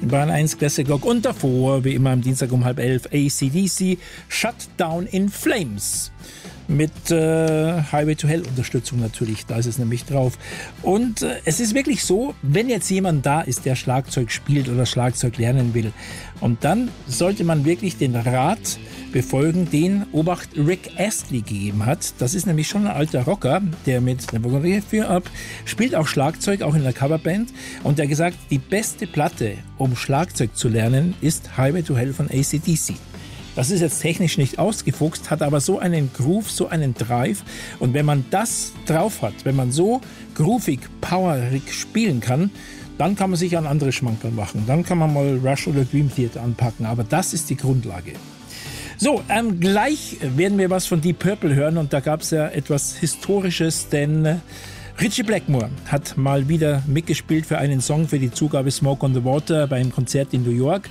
Bayern 1 Classic Rock und davor, wie immer am Dienstag um 10:30, AC/DC, Shut Down in Flames. Mit Highway to Hell Unterstützung natürlich, da ist es nämlich drauf. Und es ist wirklich so, wenn jetzt jemand da ist, der Schlagzeug spielt oder Schlagzeug lernen will, und dann sollte man wirklich den Rat befolgen, den Obacht Rick Astley gegeben hat. Das ist nämlich schon ein alter Rocker, der mit Never Gonna Give You Up spielt auch Schlagzeug, auch in der Coverband. Und der hat gesagt, die beste Platte, um Schlagzeug zu lernen, ist Highway to Hell von AC/DC. Das ist jetzt technisch nicht ausgefuchst, hat aber so einen Groove, so einen Drive. Und wenn man das drauf hat, wenn man so groovig, powerig spielen kann, dann kann man sich an andere Schmankerl machen. Dann kann man mal Rush oder Dream Theater anpacken. Aber das ist die Grundlage. So, gleich werden wir was von Deep Purple hören. Und da gab es ja etwas Historisches, denn Ritchie Blackmore hat mal wieder mitgespielt für einen Song für die Zugabe Smoke on the Water beim Konzert in New York.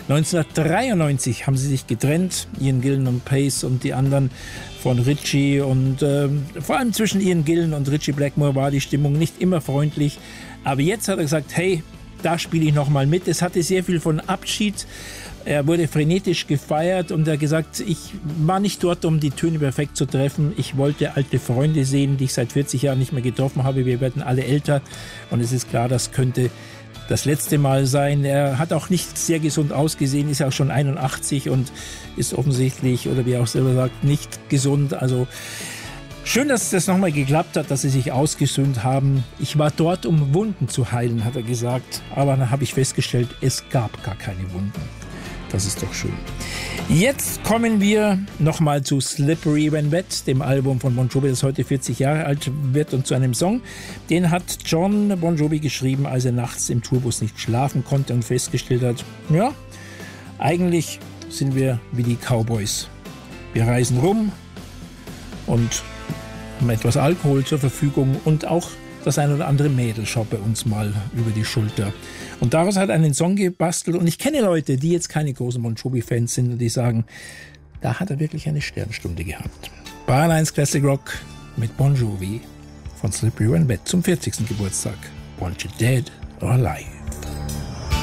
1993 haben sie sich getrennt, Ian Gillan und Pace und die anderen von Ritchie. Und vor allem zwischen Ian Gillan und Ritchie Blackmore war die Stimmung nicht immer freundlich. Aber jetzt hat er gesagt, hey, da spiele ich nochmal mit. Es hatte sehr viel von Abschied. Er wurde frenetisch gefeiert und er hat gesagt, ich war nicht dort, um die Töne perfekt zu treffen. Ich wollte alte Freunde sehen, die ich seit 40 Jahren nicht mehr getroffen habe. Wir werden alle älter und es ist klar, das könnte das letzte Mal sein. Er hat auch nicht sehr gesund ausgesehen, ist ja auch schon 81 und ist offensichtlich, oder wie er auch selber sagt, nicht gesund. Also schön, dass das nochmal geklappt hat, dass sie sich ausgesöhnt haben. Ich war dort, um Wunden zu heilen, hat er gesagt. Aber dann habe ich festgestellt, es gab gar keine Wunden. Das ist doch schön. Jetzt kommen wir nochmal zu Slippery When Wet, dem Album von Bon Jovi, das heute 40 Jahre alt wird, und zu einem Song. Den hat John Bon Jovi geschrieben, als er nachts im Tourbus nicht schlafen konnte und festgestellt hat, ja, eigentlich sind wir wie die Cowboys. Wir reisen rum und haben etwas Alkohol zur Verfügung und auch das ein oder andere Mädel schaut bei uns mal über die Schulter. Und daraus hat er einen Song gebastelt. Und ich kenne Leute, die jetzt keine großen Bon Jovi-Fans sind und die sagen, da hat er wirklich eine Sternstunde gehabt. Bayern 1 Classic Rock mit Bon Jovi von Slippery When Wet zum 40. Geburtstag. Want You Dead or Alive?